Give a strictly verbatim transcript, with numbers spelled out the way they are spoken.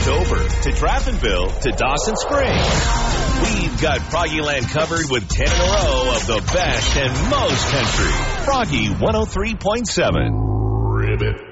Dover to Draftonville to Dawson Springs. We've got Froggy Land covered with ten in a row of the best and most country. Froggy one oh three point seven. Ribbit.